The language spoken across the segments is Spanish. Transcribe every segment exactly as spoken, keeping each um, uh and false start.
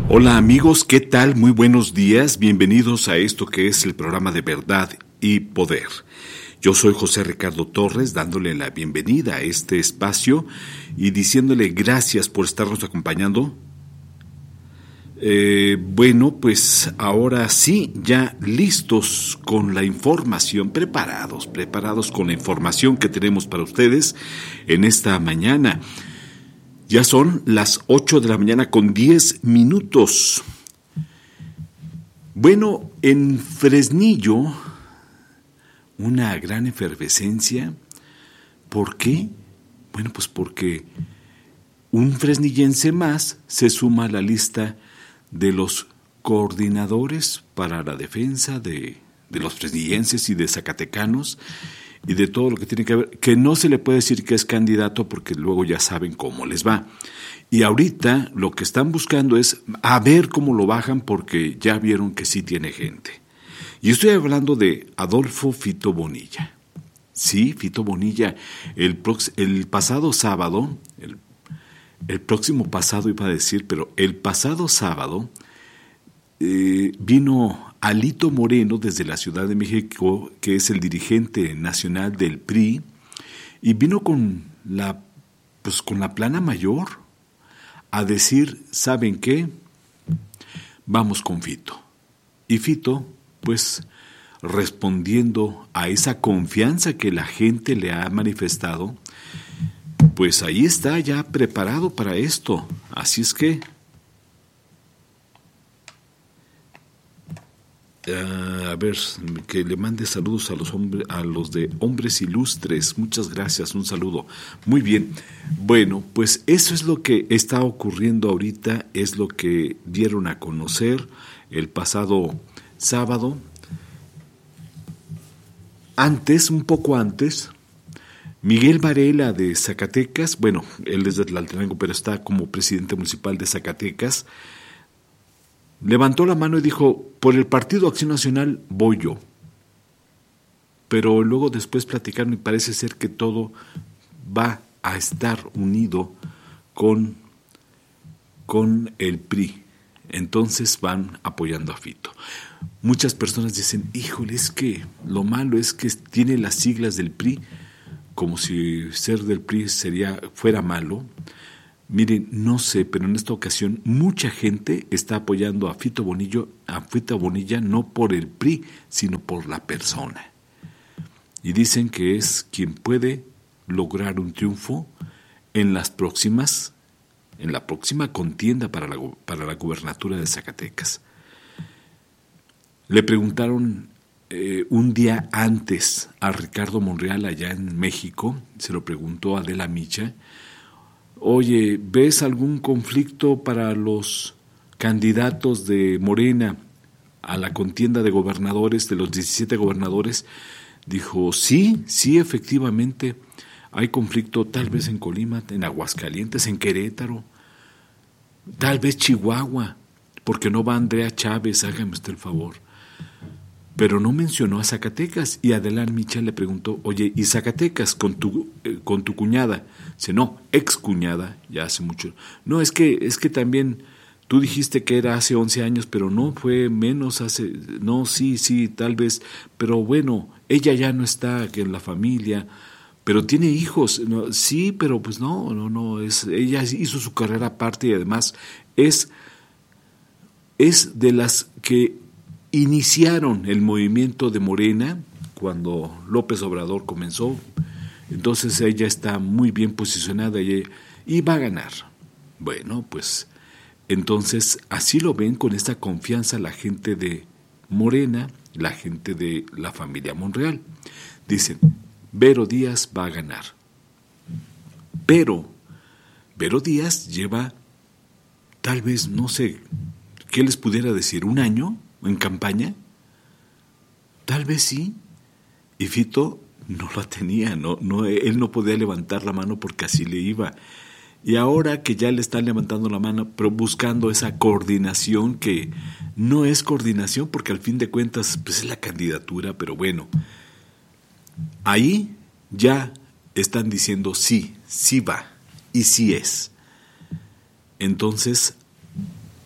Hola amigos, ¿qué tal? Muy buenos días, bienvenidos a esto que es el programa de Verdad y Poder. Yo soy José Ricardo Torres, dándole la bienvenida a este espacio y diciéndole gracias por estarnos acompañando. Eh, bueno, pues ahora sí, ya listos con la información, preparados, preparados con la información que tenemos para ustedes en esta mañana. Ya son las ocho de la mañana con diez minutos. Bueno, en Fresnillo, una gran efervescencia. ¿Por qué? Bueno, pues porque un fresnillense más se suma a la lista de los coordinadores para la defensa de, de los fresnillenses y de zacatecanos y de todo lo que tiene que ver, que no se le puede decir que es candidato porque luego ya saben cómo les va. Y ahorita lo que están buscando es a ver cómo lo bajan porque ya vieron que sí tiene gente. Y estoy hablando de Adolfo Fito Bonilla. Sí, Fito Bonilla, el, prox- el pasado sábado, el, el próximo pasado iba a decir, pero el pasado sábado eh, vino Alito Moreno desde la Ciudad de México, que es el dirigente nacional del P R I, y vino con la, pues con la plana mayor a decir, ¿saben qué? Vamos con Fito. Y Fito, pues, respondiendo a esa confianza que la gente le ha manifestado, pues ahí está ya preparado para esto. Así es que Uh, a ver, que le mande saludos a los hombres, a los de Hombres Ilustres. Muchas gracias, un saludo. Muy bien. Bueno, pues eso es lo que está ocurriendo ahorita, es lo que dieron a conocer el pasado sábado. Antes, un poco antes, Miguel Varela de Zacatecas, bueno, él es de Tlaltenango, pero está como presidente municipal de Zacatecas, levantó la mano y dijo, por el Partido Acción Nacional voy yo. Pero luego después platicaron y parece ser que todo va a estar unido con, con el P R I. Entonces van apoyando a Fito. Muchas personas dicen, híjole, es que lo malo es que tiene las siglas del P R I, como si ser del P R I sería, fuera malo. Miren, no sé, pero en esta ocasión mucha gente está apoyando a Fito Bonillo, a Fito Bonilla no por el P R I, sino por la persona. Y dicen que es quien puede lograr un triunfo en las próximas, en la próxima contienda para la, para la gubernatura de Zacatecas. Le preguntaron eh, un día antes a Ricardo Monreal allá en México, se lo preguntó Adela Micha, oye, ¿ves algún conflicto para los candidatos de Morena a la contienda de gobernadores, de los diecisiete gobernadores? Dijo, sí, sí, efectivamente, hay conflicto tal vez en Colima, en Aguascalientes, en Querétaro, tal vez Chihuahua, porque no va Andrea Chávez, hágame usted el favor. Pero no mencionó a Zacatecas, y Adelán Micha le preguntó, oye, ¿y Zacatecas con tu, eh, con tu cuñada? Dice, no, ex cuñada, ya hace mucho. No, es que, es que también tú dijiste que era hace once años, pero no, fue menos hace, no, sí, sí, tal vez, pero bueno, ella ya no está en la familia, pero tiene hijos, no, sí, pero pues no, no, no, es, ella hizo su carrera aparte y además es, es de las que iniciaron el movimiento de Morena cuando López Obrador comenzó. Entonces ella está muy bien posicionada y, y va a ganar. Bueno, pues entonces así lo ven con esta confianza la gente de Morena, la gente de la familia Monreal. Dicen, Vero Díaz va a ganar. Pero Vero Díaz lleva tal vez, no sé, ¿qué les pudiera decir? ¿Un año en campaña? Tal vez sí. Y Fito no la tenía, no, no, él no podía levantar la mano porque así le iba. Y ahora que ya le están levantando la mano, pero buscando esa coordinación que no es coordinación porque al fin de cuentas pues es la candidatura, pero bueno, ahí ya están diciendo sí, sí va y sí es. Entonces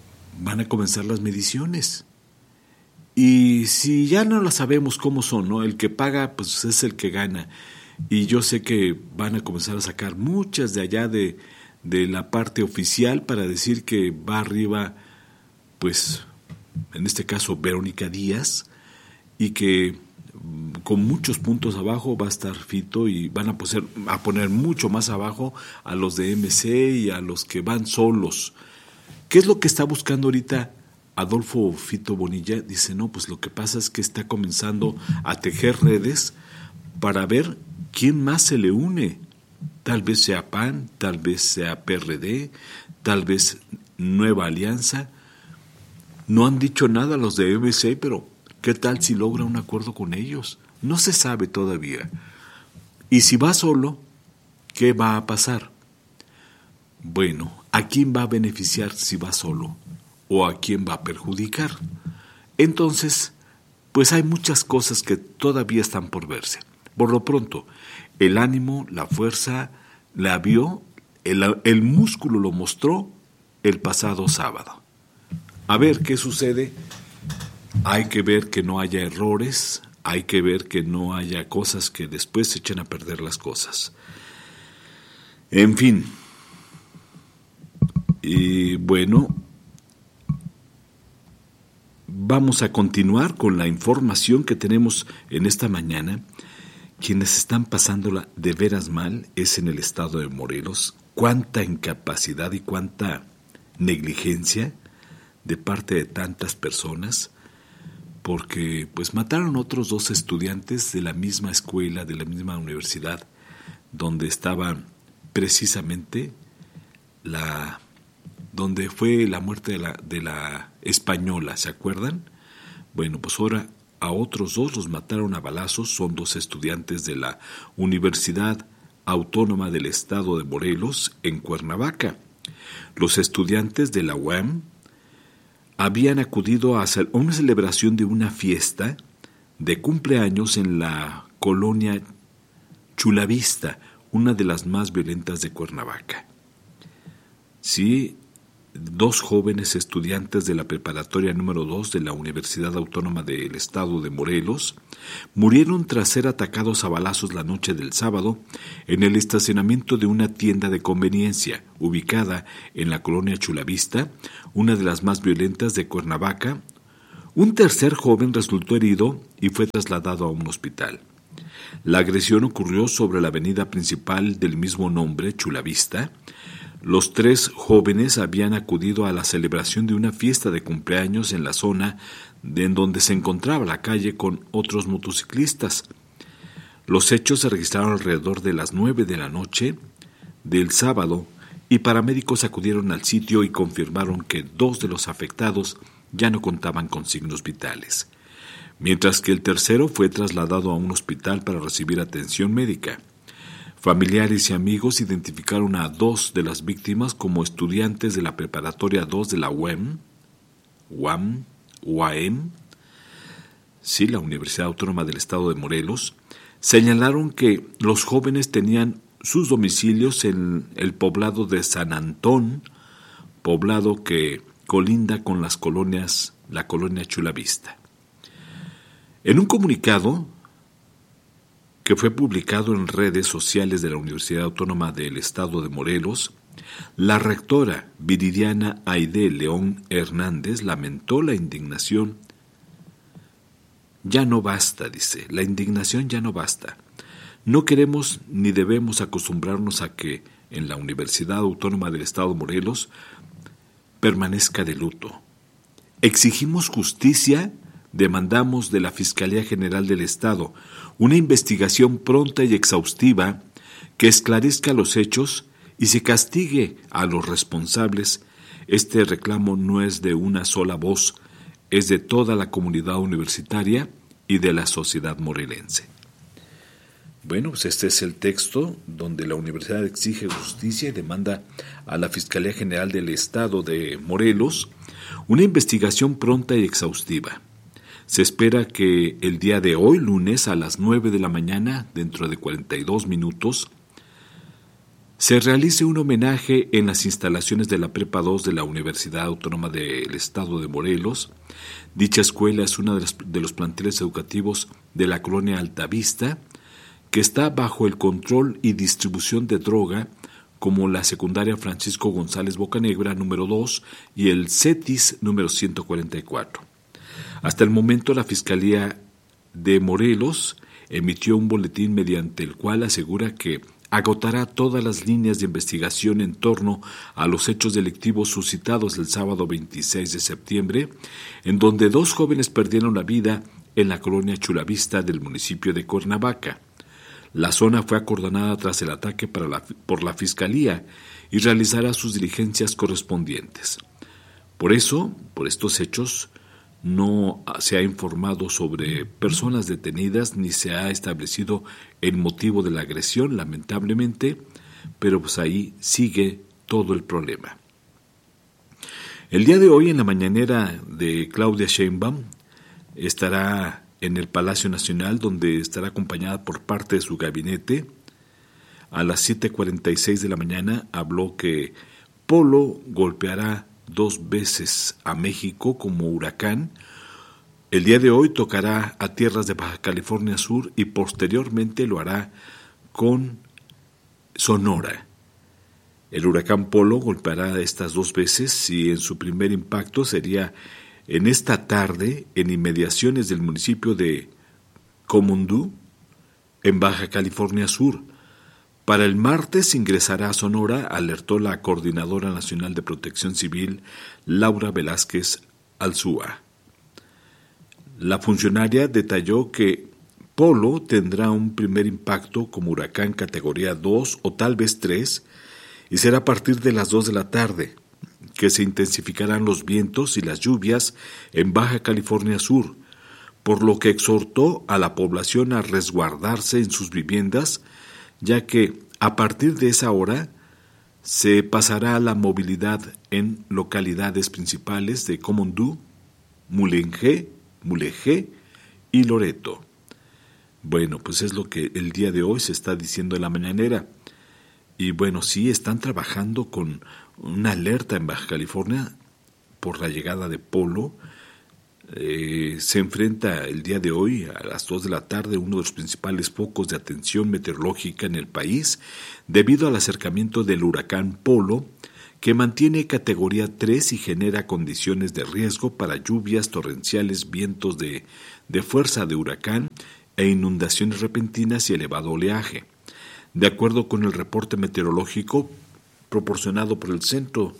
van a comenzar las mediciones. Y si ya no las sabemos cómo son, ¿no? El que paga, pues es el que gana. Y yo sé que van a comenzar a sacar muchas de allá de, de la parte oficial para decir que va arriba, pues, en este caso, Verónica Díaz, y que con muchos puntos abajo va a estar Fito, y van a, poner, a poner mucho más abajo a los de M C y a los que van solos. ¿Qué es lo que está buscando ahorita Adolfo Fito Bonilla? Dice, no, pues lo que pasa es que está comenzando a tejer redes para ver quién más se le une. Tal vez sea P A N, tal vez sea P R D, tal vez Nueva Alianza. No han dicho nada los de M C, pero ¿qué tal si logra un acuerdo con ellos? No se sabe todavía. Y si va solo, ¿qué va a pasar? Bueno, ¿a quién va a beneficiar si va solo? ¿O a quién va a perjudicar? Entonces, pues hay muchas cosas que todavía están por verse. Por lo pronto, el ánimo, la fuerza, la vio, el, el músculo lo mostró el pasado sábado. A ver qué sucede. Hay que ver que no haya errores, hay que ver que no haya cosas que después se echen a perder las cosas. En fin. Y bueno, vamos a continuar con la información que tenemos en esta mañana. Quienes están pasándola de veras mal es en el estado de Morelos. Cuánta incapacidad y cuánta negligencia de parte de tantas personas, porque pues mataron otros dos estudiantes de la misma escuela, de la misma universidad, donde estaba precisamente la donde fue la muerte de la, de la española, ¿se acuerdan? Bueno, pues ahora a otros dos los mataron a balazos, son dos estudiantes de la Universidad Autónoma del Estado de Morelos, en Cuernavaca. Los estudiantes de la U A M habían acudido a hacer una celebración de una fiesta de cumpleaños en la colonia Chulavista, una de las más violentas de Cuernavaca. Sí, dos jóvenes estudiantes de la preparatoria número dos de la Universidad Autónoma del Estado de Morelos murieron tras ser atacados a balazos la noche del sábado en el estacionamiento de una tienda de conveniencia ubicada en la colonia Chulavista, una de las más violentas de Cuernavaca. Un tercer joven resultó herido y fue trasladado a un hospital. La agresión ocurrió sobre la avenida principal del mismo nombre, Chulavista. Los tres jóvenes habían acudido a la celebración de una fiesta de cumpleaños en la zona de en donde se encontraba la calle con otros motociclistas. Los hechos se registraron alrededor de las nueve de la noche del sábado y paramédicos acudieron al sitio y confirmaron que dos de los afectados ya no contaban con signos vitales, mientras que el tercero fue trasladado a un hospital para recibir atención médica. Familiares y amigos identificaron a dos de las víctimas como estudiantes de la preparatoria dos de la U A M, U A M, U A M, sí, la Universidad Autónoma del Estado de Morelos. Señalaron que los jóvenes tenían sus domicilios en el poblado de San Antón, poblado que colinda con las colonias, la colonia Chulavista. En un comunicado que fue publicado en redes sociales de la Universidad Autónoma del Estado de Morelos, la rectora Viridiana Aide León Hernández lamentó la indignación. Ya no basta, dice, la indignación ya no basta. No queremos ni debemos acostumbrarnos a que en la Universidad Autónoma del Estado de Morelos permanezca de luto. Exigimos justicia. Demandamos de la Fiscalía General del Estado una investigación pronta y exhaustiva que esclarezca los hechos y se castigue a los responsables. Este reclamo no es de una sola voz, es de toda la comunidad universitaria y de la sociedad morelense. Bueno, pues este es el texto donde la universidad exige justicia y demanda a la Fiscalía General del Estado de Morelos una investigación pronta y exhaustiva. Se espera que el día de hoy, lunes, a las nueve de la mañana, dentro de cuarenta y dos minutos, se realice un homenaje en las instalaciones de la Prepa dos de la Universidad Autónoma del Estado de Morelos. Dicha escuela es uno de los, de los planteles educativos de la colonia Altavista, que está bajo el control y distribución de droga, como la secundaria Francisco González Bocanegra número dos y el CETIS número ciento cuarenta y cuatro. Hasta el momento, la Fiscalía de Morelos emitió un boletín mediante el cual asegura que agotará todas las líneas de investigación en torno a los hechos delictivos suscitados el sábado veintiséis de septiembre, en donde dos jóvenes perdieron la vida en la colonia Chulavista del municipio de Cuernavaca. La zona fue acordonada tras el ataque para la, por la Fiscalía y realizará sus diligencias correspondientes. Por eso, por estos hechos, no se ha informado sobre personas detenidas ni se ha establecido el motivo de la agresión, lamentablemente, pero pues ahí sigue todo el problema. El día de hoy, en la mañanera de Claudia Sheinbaum, estará en el Palacio Nacional, donde estará acompañada por parte de su gabinete. A las siete cuarenta y seis de la mañana habló que Polo golpeará dos veces a México como huracán. El día de hoy tocará a tierras de Baja California Sur y posteriormente lo hará con Sonora. El huracán Polo golpeará estas dos veces y en su primer impacto sería en esta tarde en inmediaciones del municipio de Comondú, en Baja California Sur. Para el martes ingresará a Sonora, alertó la Coordinadora Nacional de Protección Civil, Laura Velázquez Alzúa. La funcionaria detalló que Polo tendrá un primer impacto como huracán categoría dos o tal vez tres y será a partir de las dos de la tarde, que se intensificarán los vientos y las lluvias en Baja California Sur, por lo que exhortó a la población a resguardarse en sus viviendas, ya que a partir de esa hora se pasará a la movilidad en localidades principales de Comondú, Mulegé, Mulegé y Loreto. Bueno, pues es lo que el día de hoy se está diciendo en la mañanera. Y bueno, sí, están trabajando con una alerta en Baja California por la llegada de Polo. Eh, se enfrenta el día de hoy a las dos de la tarde uno de los principales focos de atención meteorológica en el país debido al acercamiento del huracán Polo, que mantiene categoría tres y genera condiciones de riesgo para lluvias torrenciales, vientos de, de fuerza de huracán e inundaciones repentinas y elevado oleaje. De acuerdo con el reporte meteorológico proporcionado por el Centro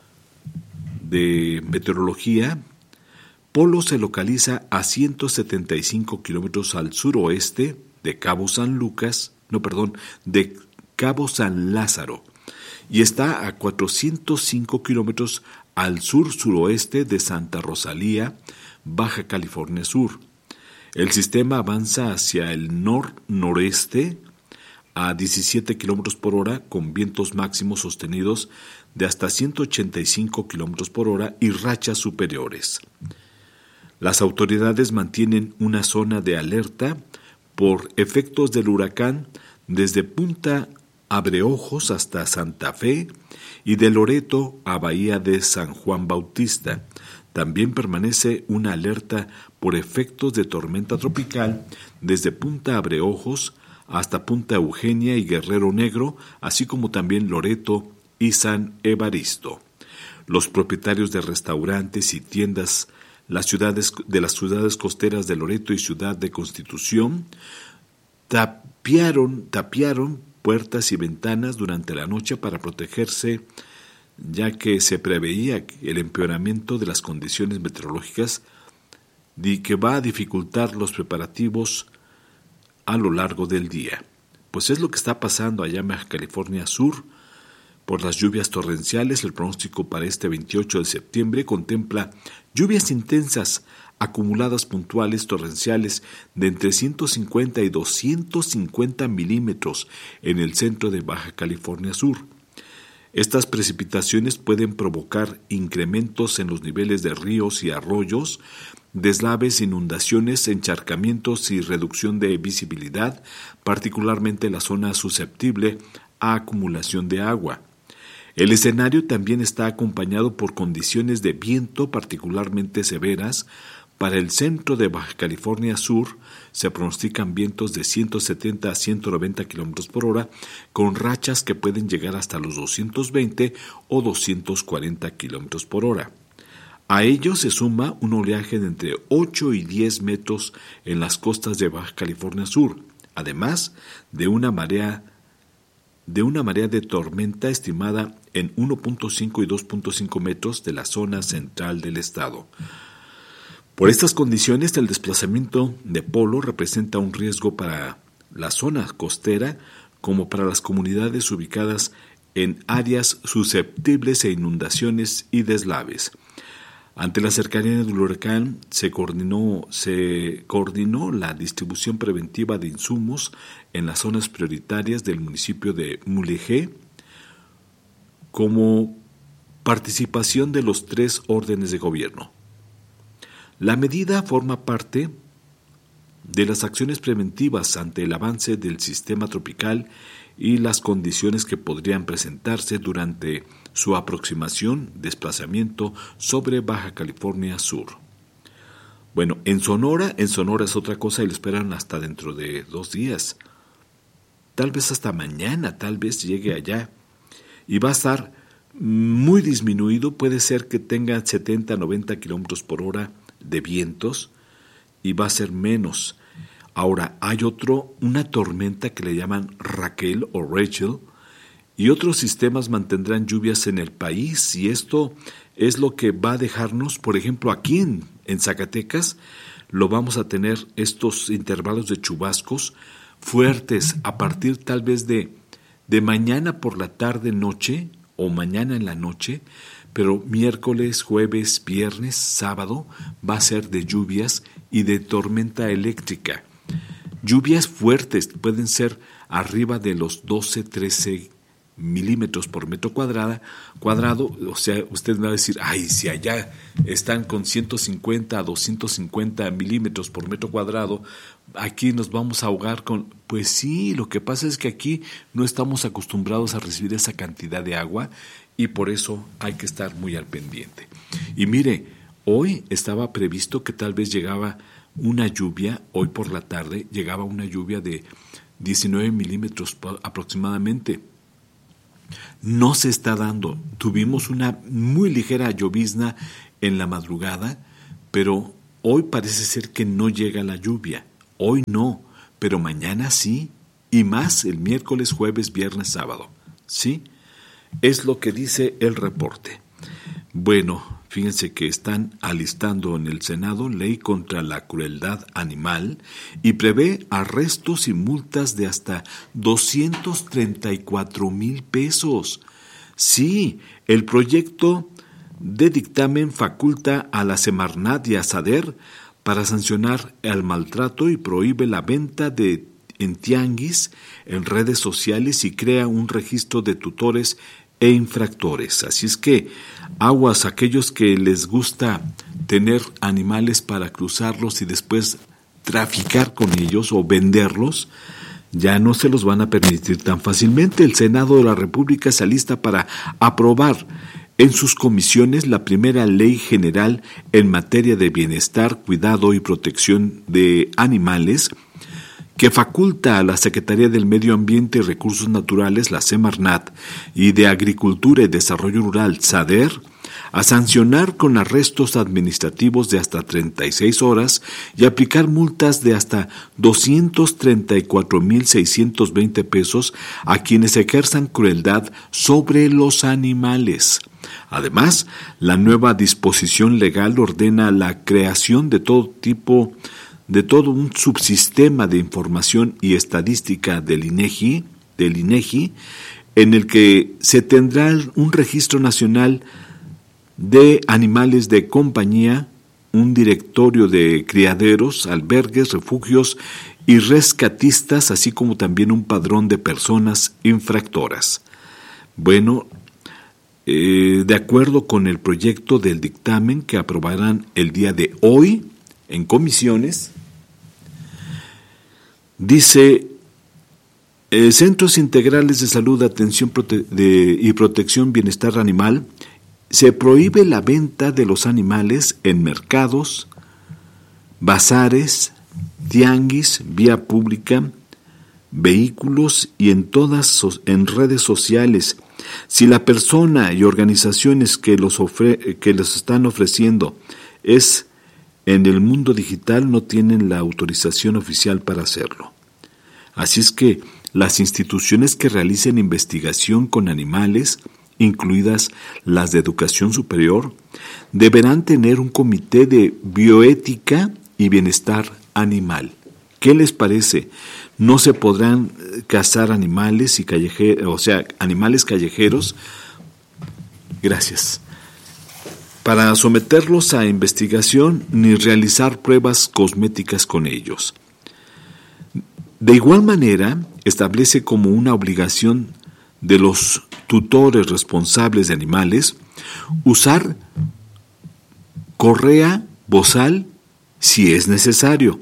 de Meteorología, Polo se localiza a ciento setenta y cinco kilómetros al suroeste de Cabo San Lucas, no, perdón, de Cabo San Lázaro, y está a cuatrocientos cinco kilómetros al sur-suroeste de Santa Rosalía, Baja California Sur. El sistema avanza hacia el nor-noreste a diecisiete kilómetros por hora con vientos máximos sostenidos de hasta ciento ochenta y cinco kilómetros por hora y rachas superiores. Las autoridades mantienen una zona de alerta por efectos del huracán desde Punta Abreojos hasta Santa Fe y de Loreto a Bahía de San Juan Bautista. También permanece una alerta por efectos de tormenta tropical desde Punta Abreojos hasta Punta Eugenia y Guerrero Negro, así como también Loreto y San Evaristo. Los propietarios de restaurantes y tiendas las ciudades, de las ciudades costeras de Loreto y Ciudad de Constitución tapiaron, tapiaron puertas y ventanas durante la noche para protegerse, ya que se preveía el empeoramiento de las condiciones meteorológicas y que va a dificultar los preparativos a lo largo del día. Pues es lo que está pasando allá en Baja California Sur. Por las lluvias torrenciales, el pronóstico para este veintiocho de septiembre contempla lluvias intensas, acumuladas puntuales torrenciales de entre ciento cincuenta y doscientos cincuenta milímetros en el centro de Baja California Sur. Estas precipitaciones pueden provocar incrementos en los niveles de ríos y arroyos, deslaves, inundaciones, encharcamientos y reducción de visibilidad, particularmente en la zona susceptible acumulación de agua. El escenario también está acompañado por condiciones de viento particularmente severas. Para el centro de Baja California Sur se pronostican vientos de ciento setenta a ciento noventa kilómetros por hora, con rachas que pueden llegar hasta los doscientos veinte o doscientos cuarenta kilómetros por hora. A ello se suma un oleaje de entre ocho y diez metros en las costas de Baja California Sur, además de una marea de una marea de tormenta estimada en uno punto cinco y dos punto cinco metros de la zona central del estado. Por estas condiciones, el desplazamiento de polo representa un riesgo para la zona costera como para las comunidades ubicadas en áreas susceptibles a inundaciones y deslaves. Ante la cercanía del huracán, se coordinó, se coordinó la distribución preventiva de insumos en las zonas prioritarias del municipio de Mulegé, como participación de los tres órdenes de gobierno. La medida forma parte de las acciones preventivas ante el avance del sistema tropical y las condiciones que podrían presentarse durante su aproximación, desplazamiento sobre Baja California Sur. Bueno, en Sonora, en Sonora es otra cosa y lo esperan hasta dentro de dos días. Tal vez hasta mañana, tal vez llegue allá. Y va a estar muy disminuido, puede ser que tenga setenta a noventa kilómetros por hora de vientos y va a ser menos. Ahora, hay otro, una tormenta que le llaman Raquel o Rachel, y otros sistemas mantendrán lluvias en el país, y esto es lo que va a dejarnos, por ejemplo, aquí en, en Zacatecas, lo vamos a tener estos intervalos de chubascos fuertes a partir tal vez de, de mañana por la tarde, noche, o mañana en la noche, pero miércoles, jueves, viernes, sábado va a ser de lluvias y de tormenta eléctrica. Lluvias fuertes, pueden ser arriba de los doce, trece milímetros por metro cuadrada, cuadrado, o sea, usted me va a decir, ay, si allá están con ciento cincuenta a doscientos cincuenta milímetros por metro cuadrado, aquí nos vamos a ahogar con... Pues sí, lo que pasa es que aquí no estamos acostumbrados a recibir esa cantidad de agua y por eso hay que estar muy al pendiente. Y mire, hoy estaba previsto que tal vez llegaba una lluvia, hoy por la tarde llegaba una lluvia de diecinueve milímetros aproximadamente. No se está dando. Tuvimos una muy ligera llovizna en la madrugada, pero hoy parece ser que no llega la lluvia. Hoy no, pero mañana sí, y más el miércoles, jueves, viernes, sábado. ¿Sí? Es lo que dice el reporte. Bueno, fíjense que están alistando en el Senado ley contra la crueldad animal y prevé arrestos y multas de hasta doscientos treinta y cuatro mil pesos. Sí, el proyecto de dictamen faculta a la Semarnat y a SADER para sancionar el maltrato y prohíbe la venta de en tianguis, en redes sociales y crea un registro de tutores e infractores. Así es que aguas aquellos que les gusta tener animales para cruzarlos y después traficar con ellos o venderlos, ya no se los van a permitir tan fácilmente. El Senado de la República se alista para aprobar en sus comisiones la primera ley general en materia de bienestar, cuidado y protección de animales, que faculta a la Secretaría del Medio Ambiente y Recursos Naturales, la Semarnat, y de Agricultura y Desarrollo Rural, SADER, a sancionar con arrestos administrativos de hasta treinta y seis horas y aplicar multas de hasta doscientos treinta y cuatro mil seiscientos veinte pesos a quienes ejerzan crueldad sobre los animales. Además, la nueva disposición legal ordena la creación de todo tipo de todo un subsistema de información y estadística del INEGI, del INEGI, en el que se tendrá un registro nacional de animales de compañía, un directorio de criaderos, albergues, refugios y rescatistas, así como también un padrón de personas infractoras. Bueno, eh, de acuerdo con el proyecto del dictamen que aprobarán el día de hoy en comisiones, dice Eh, centros integrales de salud, atención prote- de, y protección bienestar animal. Se prohíbe la venta de los animales en mercados, bazares, tianguis, vía pública, vehículos y en todas en redes sociales. Si la persona y organizaciones que los ofre, que los están ofreciendo es en el mundo digital, no tienen la autorización oficial para hacerlo. Así es que las instituciones que realicen investigación con animales, incluidas las de educación superior, deberán tener un comité de bioética y bienestar animal. ¿Qué les parece? No se podrán cazar animales y callejeros, o sea, animales callejeros. Gracias. Para someterlos a investigación ni realizar pruebas cosméticas con ellos. De igual manera, establece como una obligación de los tutores responsables de animales usar correa, bozal, si es necesario,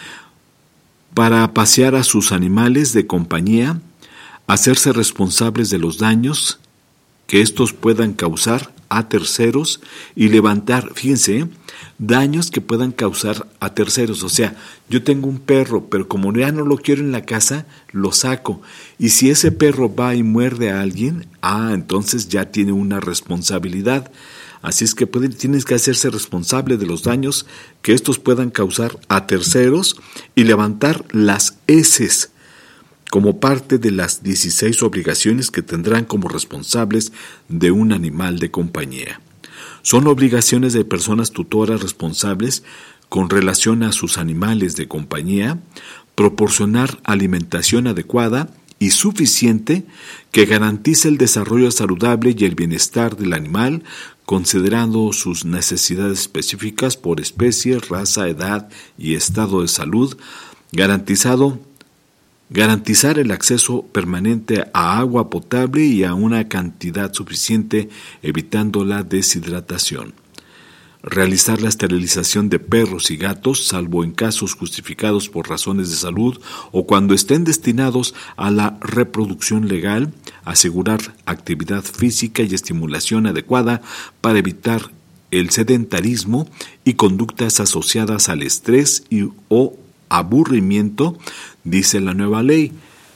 para pasear a sus animales de compañía, hacerse responsables de los daños que estos puedan causar a terceros y levantar, fíjense, daños que puedan causar a terceros. O sea, yo tengo un perro, pero como ya no lo quiero en la casa, lo saco. Y si ese perro va y muerde a alguien, ah, entonces ya tiene una responsabilidad. Así es que pueden, tienes que hacerse responsable de los daños que estos puedan causar a terceros y levantar las heces como parte de las dieciséis obligaciones que tendrán como responsables de un animal de compañía. Son obligaciones de personas tutoras responsables con relación a sus animales de compañía, proporcionar alimentación adecuada y suficiente que garantice el desarrollo saludable y el bienestar del animal, considerando sus necesidades específicas por especie, raza, edad y estado de salud, garantizado garantizar el acceso permanente a agua potable y a una cantidad suficiente, evitando la deshidratación. Realizar la esterilización de perros y gatos, salvo en casos justificados por razones de salud o cuando estén destinados a la reproducción legal, asegurar actividad física y estimulación adecuada para evitar el sedentarismo y conductas asociadas al estrés y o aburrimiento, dice la nueva ley.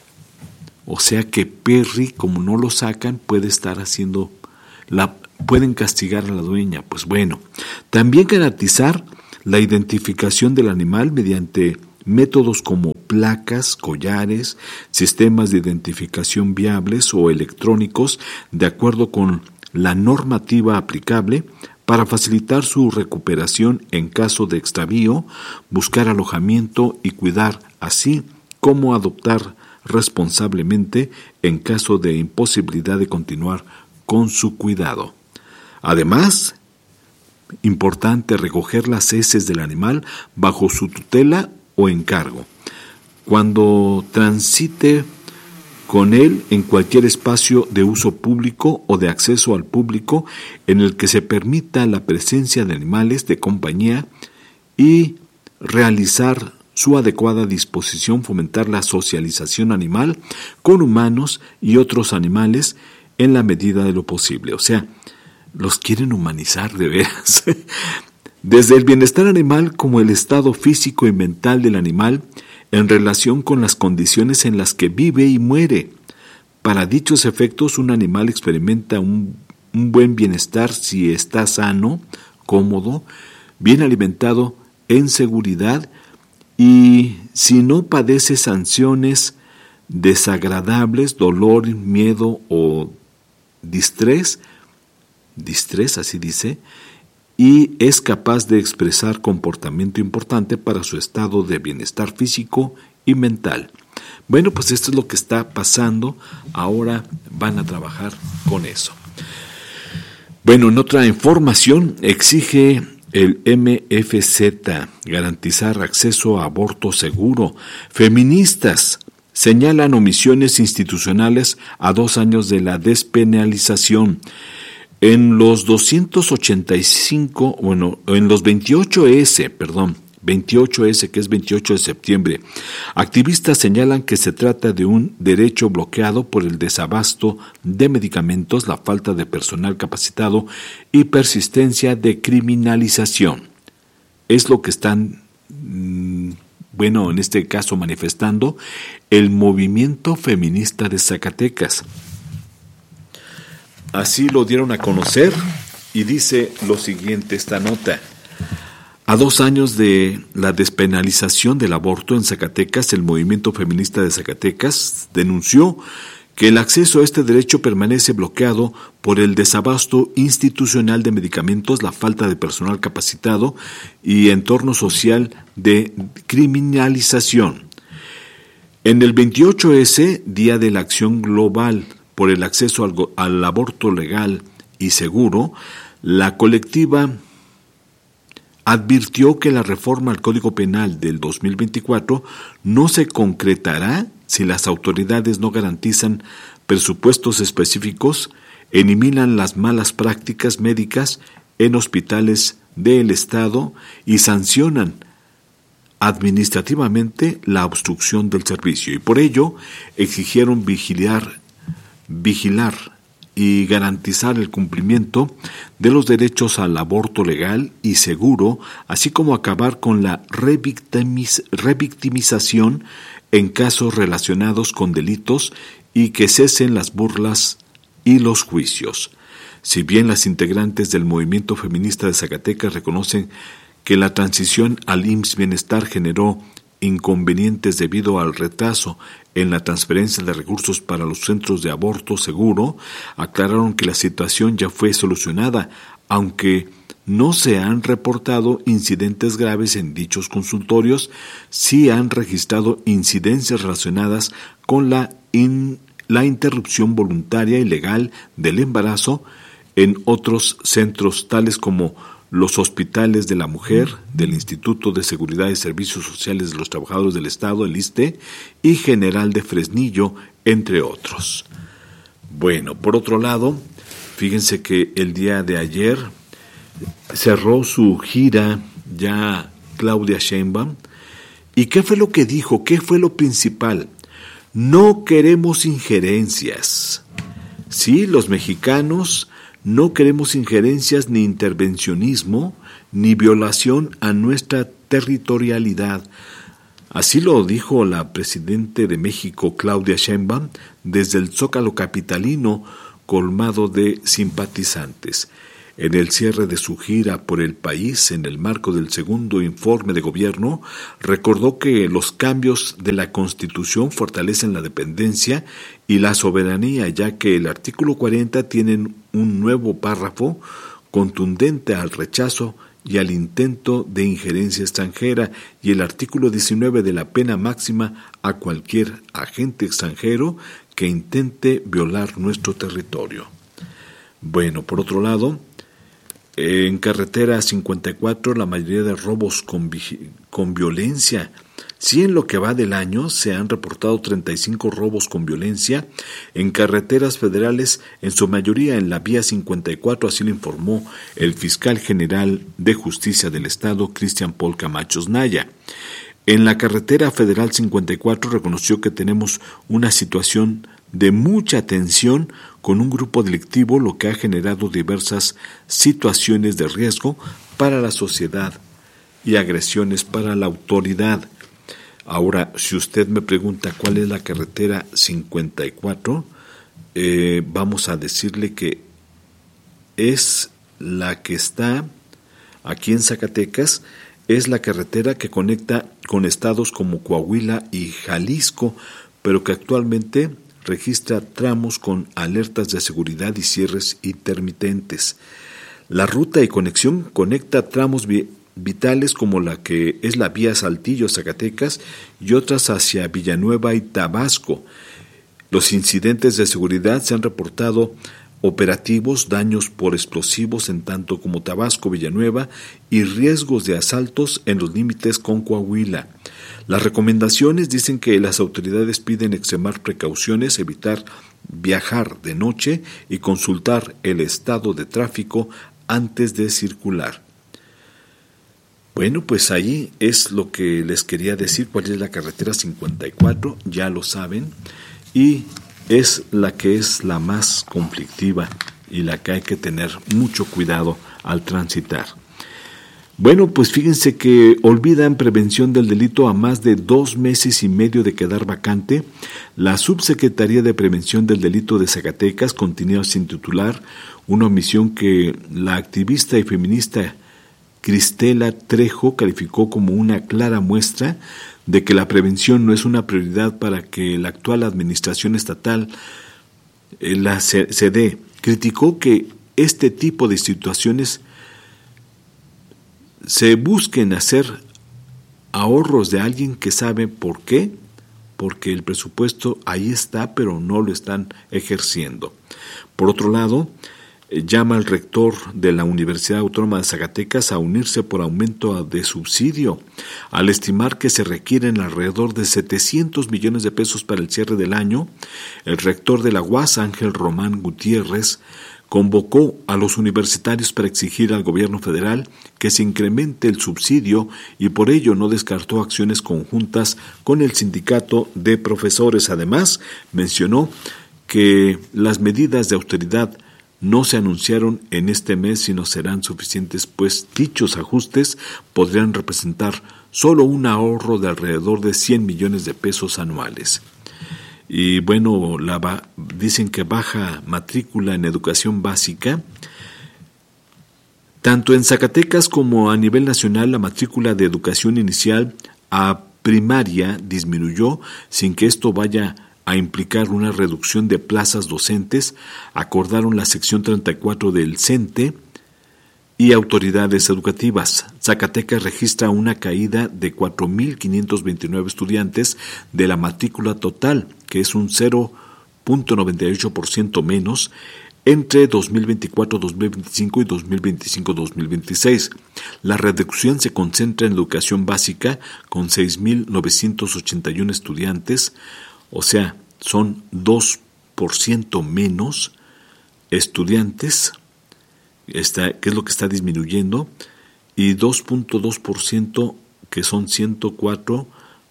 O sea que Perry, como no lo sacan, puede estar haciendo, la, pueden castigar a la dueña. Pues bueno, también garantizar la identificación del animal mediante métodos como placas, collares, sistemas de identificación viables o electrónicos, de acuerdo con la normativa aplicable, para facilitar su recuperación en caso de extravío, buscar alojamiento y cuidar, así como adoptar responsablemente en caso de imposibilidad de continuar con su cuidado. Además, importante recoger las heces del animal bajo su tutela o encargo. Cuando transite con él en cualquier espacio de uso público o de acceso al público en el que se permita la presencia de animales de compañía y realizar su adecuada disposición, fomentar la socialización animal con humanos y otros animales en la medida de lo posible. O sea, los quieren humanizar de veras. Desde el bienestar animal como el estado físico y mental del animal, en relación con las condiciones en las que vive y muere. Para dichos efectos, un animal experimenta un, un buen bienestar si está sano, cómodo, bien alimentado, en seguridad y si no padece sanciones desagradables, dolor, miedo o distrés, distrés, así dice, y es capaz de expresar comportamiento importante para su estado de bienestar físico y mental. Bueno, pues esto es lo que está pasando. Ahora van a trabajar con eso. Bueno, en otra información, exige el M F Z garantizar acceso a aborto seguro. Feministas señalan omisiones institucionales a dos años de la despenalización. En los doscientos ochenta y cinco, bueno, en los veintiocho S, perdón, veintiocho ese, que es veintiocho de septiembre. Activistas señalan que se trata de un derecho bloqueado por el desabasto de medicamentos, la falta de personal capacitado y persistencia de criminalización. Es lo que están, bueno, en este caso manifestando el movimiento feminista de Zacatecas. Así lo dieron a conocer y dice lo siguiente esta nota. A dos años de la despenalización del aborto en Zacatecas, el movimiento feminista de Zacatecas denunció que el acceso a este derecho permanece bloqueado por el desabasto institucional de medicamentos, la falta de personal capacitado y entorno social de criminalización. En el veintiocho ese, Día de la Acción Global por el acceso al, al aborto legal y seguro, la colectiva advirtió que la reforma al Código Penal del dos mil veinticuatro no se concretará si las autoridades no garantizan presupuestos específicos, eliminan las malas prácticas médicas en hospitales del Estado y sancionan administrativamente la obstrucción del servicio. Y por ello exigieron vigilar, vigilar y garantizar el cumplimiento de los derechos al aborto legal y seguro, así como acabar con la revictimiz- revictimización en casos relacionados con delitos y que cesen las burlas y los juicios. Si bien las integrantes del movimiento feminista de Zacatecas reconocen que la transición al I M S S Bienestar generó inconvenientes debido al retraso en la transferencia de recursos para los centros de aborto seguro, aclararon que la situación ya fue solucionada, aunque no se han reportado incidentes graves en dichos consultorios, sí han registrado incidencias relacionadas con la, in, la interrupción voluntaria y legal del embarazo en otros centros tales como los hospitales de la mujer, del Instituto de Seguridad y Servicios Sociales de los Trabajadores del Estado, el I S S S T E, y General de Fresnillo, entre otros. Bueno, por otro lado, fíjense que el día de ayer cerró su gira ya Claudia Sheinbaum. ¿Y qué fue lo que dijo? ¿Qué fue lo principal? No queremos injerencias. Sí, los mexicanos no queremos injerencias ni intervencionismo, ni violación a nuestra territorialidad. Así lo dijo la presidenta de México, Claudia Sheinbaum, desde el Zócalo capitalino, colmado de simpatizantes. En el cierre de su gira por el país, en el marco del segundo informe de gobierno, recordó que los cambios de la Constitución fortalecen la dependencia y la soberanía, ya que el artículo cuarenta tiene un nuevo párrafo contundente al rechazo y al intento de injerencia extranjera, y el artículo diecinueve de la pena máxima a cualquier agente extranjero que intente violar nuestro territorio. Bueno, por otro lado, en carretera cincuenta y cuatro, la mayoría de robos con, con violencia. Sí, en lo que va del año se han reportado treinta y cinco robos con violencia en carreteras federales, en su mayoría en la vía cincuenta y cuatro, así lo informó el fiscal general de Justicia del Estado, Cristian Paul Camacho Naya. En la carretera federal cincuenta y cuatro reconoció que tenemos una situación de mucha tensión con un grupo delictivo, lo que ha generado diversas situaciones de riesgo para la sociedad y agresiones para la autoridad. Ahora, si usted me pregunta cuál es la carretera cincuenta y cuatro, eh, vamos a decirle que es la que está aquí en Zacatecas, es la carretera que conecta con estados como Coahuila y Jalisco, pero que actualmente registra tramos con alertas de seguridad y cierres intermitentes. La ruta y conexión conecta tramos vi- vitales como la que es la vía Saltillo-Zacatecas y otras hacia Villanueva y Tabasco. Los incidentes de seguridad se han reportado operativos, daños por explosivos en tanto como Tabasco, Villanueva y riesgos de asaltos en los límites con Coahuila. Las recomendaciones dicen que las autoridades piden extremar precauciones, evitar viajar de noche y consultar el estado de tráfico antes de circular. Bueno, pues ahí es lo que les quería decir, cuál es la carretera cincuenta y cuatro, ya lo saben, y es la que es la más conflictiva y la que hay que tener mucho cuidado al transitar. Bueno, pues fíjense que olvidan prevención del delito a más de dos meses y medio de quedar vacante. La Subsecretaría de Prevención del Delito de Zacatecas continúa sin titular, una omisión que la activista y feminista Cristela Trejo calificó como una clara muestra de que la prevención no es una prioridad para que la actual administración estatal eh, la se, se dé. Criticó que este tipo de situaciones se busquen hacer ahorros de alguien que sabe por qué, porque el presupuesto ahí está, pero no lo están ejerciendo. Por otro lado, eh, llama al rector de la Universidad Autónoma de Zacatecas a unirse por aumento de subsidio, al estimar que se requieren alrededor de setecientos millones de pesos para el cierre del año. El rector de la U A S, Ángel Román Gutiérrez, convocó a los universitarios para exigir al gobierno federal que se incremente el subsidio y por ello no descartó acciones conjuntas con el sindicato de profesores. Además, mencionó que las medidas de austeridad no se anunciaron en este mes, sino serán suficientes, pues dichos ajustes podrían representar solo un ahorro de alrededor de cien millones de pesos anuales. Y bueno, la, dicen que baja matrícula en educación básica. Tanto en Zacatecas como a nivel nacional, la matrícula de educación inicial a primaria disminuyó sin que esto vaya a implicar una reducción de plazas docentes, acordaron la sección treinta y cuatro del CENTE y autoridades educativas. Zacatecas registra una caída de cuatro mil quinientos veintinueve estudiantes de la matrícula total, que es un cero punto noventa y ocho por ciento menos entre dos mil veinticuatro dos mil veinticinco y dos mil veinticinco dos mil veintiséis. La reducción se concentra en educación básica con seis mil novecientos ochenta y uno estudiantes, o sea, son dos por ciento menos estudiantes, está, que es lo que está disminuyendo, y dos punto dos por ciento que son ciento cuatro,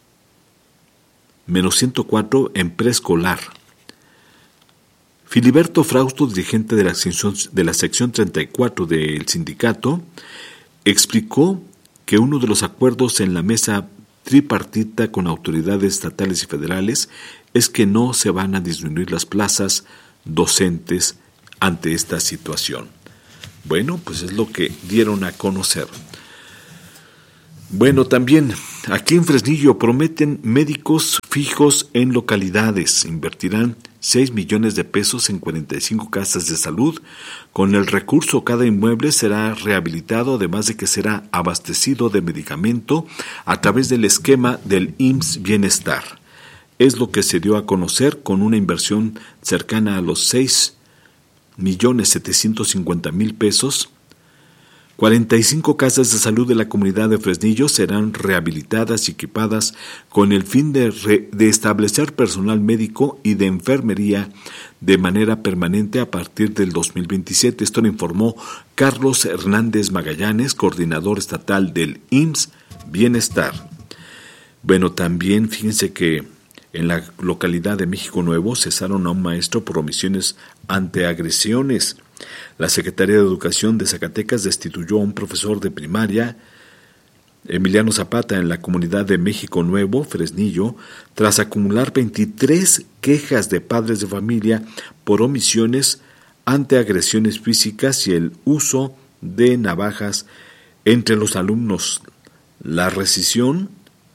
menos ciento cuatro en preescolar. Filiberto Frausto, dirigente de la sección, de la sección treinta y cuatro del sindicato, explicó que uno de los acuerdos en la mesa tripartita con autoridades estatales y federales es que no se van a disminuir las plazas docentes ante esta situación. Bueno, pues es lo que dieron a conocer. Bueno, también aquí en Fresnillo prometen médicos fijos en localidades. Invertirán seis millones de pesos en cuarenta y cinco casas de salud. Con el recurso, cada inmueble será rehabilitado, además de que será abastecido de medicamento a través del esquema del I M S S Bienestar. Es lo que se dio a conocer con una inversión cercana a los seis millones setecientos cincuenta mil pesos. cuarenta y cinco casas de salud de la comunidad de Fresnillo serán rehabilitadas y equipadas con el fin de, re, de establecer personal médico y de enfermería de manera permanente a partir del dos mil veintisiete. Esto lo informó Carlos Hernández Magallanes, coordinador estatal del I M S S Bienestar. Bueno, también fíjense que en la localidad de México Nuevo cesaron a un maestro por omisiones ante agresiones. La Secretaría de Educación de Zacatecas destituyó a un profesor de primaria, Emiliano Zapata, en la comunidad de México Nuevo, Fresnillo, tras acumular veintitrés quejas de padres de familia por omisiones ante agresiones físicas y el uso de navajas entre los alumnos. La rescisión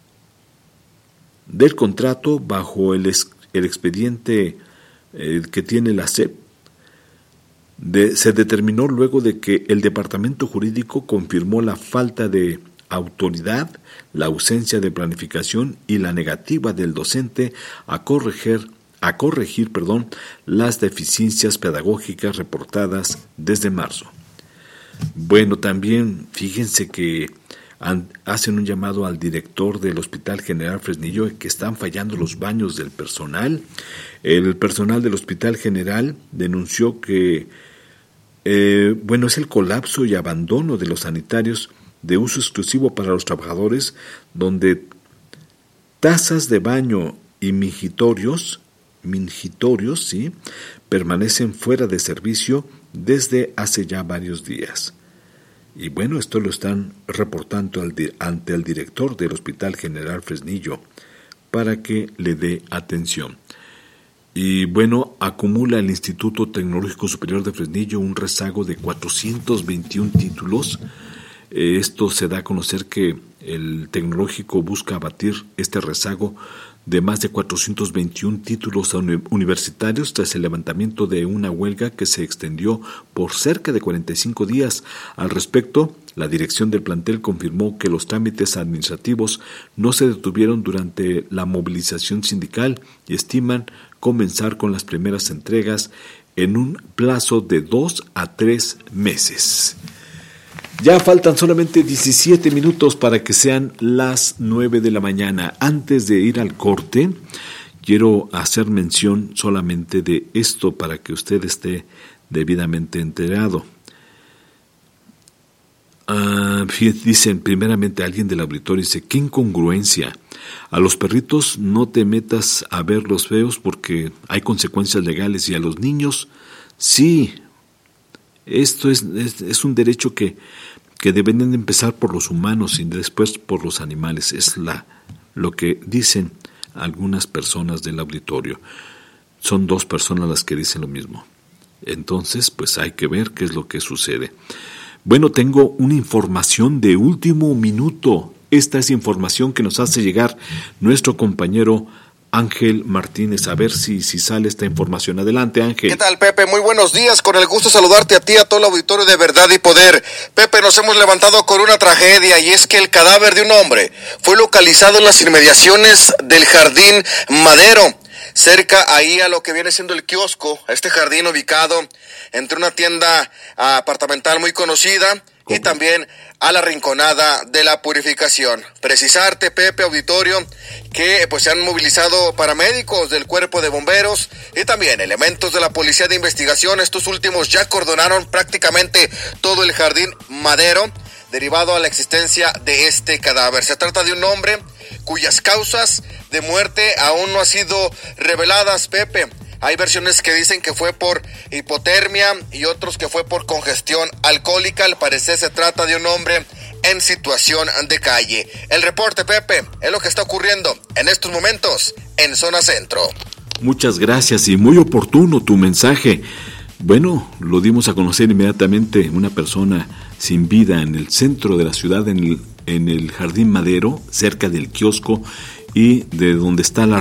del contrato bajo el, ex, el expediente eh, que tiene la S E P de, se determinó luego de que el departamento jurídico confirmó la falta de autoridad, la ausencia de planificación y la negativa del docente a corregir, a corregir perdón, las deficiencias pedagógicas reportadas desde marzo. Bueno, también fíjense que hacen un llamado al director del Hospital General Fresnillo que están fallando los baños del personal. El personal del Hospital General denunció que, eh, bueno, es el colapso y abandono de los sanitarios de uso exclusivo para los trabajadores, donde tazas de baño y mingitorios, mingitorios, ¿sí?, permanecen fuera de servicio desde hace ya varios días. Y bueno, esto lo están reportando al di- ante el director del Hospital General Fresnillo para que le dé atención. Y bueno, acumula el Instituto Tecnológico Superior de Fresnillo un rezago de cuatrocientos veintiún títulos. Eh, esto se da a conocer que el tecnológico busca abatir este rezago de más de cuatrocientos veintiún títulos universitarios tras el levantamiento de una huelga que se extendió por cerca de cuarenta y cinco días. Al respecto, la dirección del plantel confirmó que los trámites administrativos no se detuvieron durante la movilización sindical y estiman comenzar con las primeras entregas en un plazo de dos a tres meses. Ya faltan solamente diecisiete minutos para que sean las nueve de la mañana. Antes de ir al corte, quiero hacer mención solamente de esto para que usted esté debidamente enterado. Uh, dicen, primeramente alguien del auditorio dice, qué incongruencia. A los perritos no te metas a ver los feos porque hay consecuencias legales, y a los niños sí. Esto es, es, es un derecho que, que deben de empezar por los humanos y después por los animales. Es la, lo que dicen algunas personas del auditorio. Son dos personas las que dicen lo mismo. Entonces, pues hay que ver qué es lo que sucede. Bueno, tengo una información de último minuto. Esta es información que nos hace llegar nuestro compañero Ángel Martínez. A ver si, si sale esta información. Adelante, Ángel. ¿Qué tal, Pepe? Muy buenos días. Con el gusto de saludarte a ti, a todo el auditorio de Verdad y Poder. Pepe, nos hemos levantado con una tragedia, y es que el cadáver de un hombre fue localizado en las inmediaciones del Jardín Madero, cerca ahí a lo que viene siendo el kiosco, este jardín ubicado entre una tienda apartamental muy conocida y también a la Rinconada de la Purificación. Precisarte, Pepe, auditorio, que pues se han movilizado paramédicos del Cuerpo de Bomberos y también elementos de la Policía de Investigación. Estos últimos ya acordonaron prácticamente todo el Jardín Madero, derivado a la existencia de este cadáver. Se trata de un hombre cuyas causas de muerte aún no han sido reveladas, Pepe. Hay versiones que dicen que fue por hipotermia y otros que fue por congestión alcohólica. Al parecer se trata de un hombre en situación de calle. El reporte, Pepe, es lo que está ocurriendo en estos momentos en Zona Centro. Muchas gracias y muy oportuno tu mensaje. Bueno, lo dimos a conocer inmediatamente, una persona sin vida en el centro de la ciudad, en el, en el Jardín Madero, cerca del kiosco y de donde está la